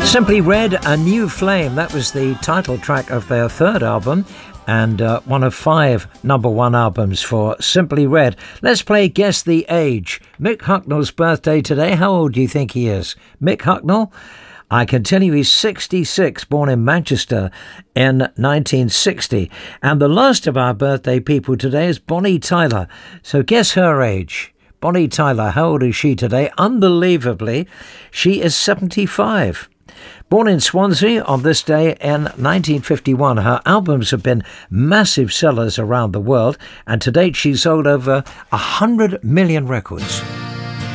Simply Red, A New Flame. That was the title track of their third album and one of 5 number 1 albums for Simply Red. Let's play Guess the Age. Mick Hucknall's birthday today. How old do you think he is? Mick Hucknall? I can tell you he's 66, born in Manchester in 1960. And the last of our birthday people today is Bonnie Tyler. So guess her age. Bonnie Tyler, how old is she today? Unbelievably, she is 75. Born in Swansea on this day in 1951, her albums have been massive sellers around the world, and to date she's sold over 100 million records.